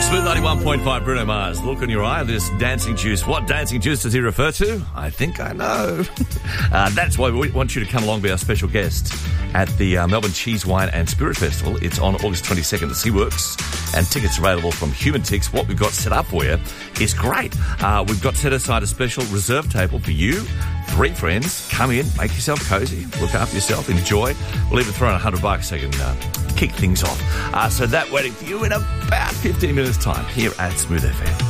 Smooth 91.5, Bruno Mars. Look in your eye, this dancing juice. What dancing juice does he refer to? I think I know. That's why we want you to come along, be our special guest at the Melbourne Cheese, Wine and Spirit Festival. It's on August 22nd at SeaWorks, and tickets available from Human Tix. What we've got set up for you is great. We've got set aside a special reserve table for you. 3 friends. Come in, make yourself cosy, look after yourself, enjoy. We'll even throw in $100 so you can kick things off. So that waiting for you in about 15 minutes' time here at Smooth FM.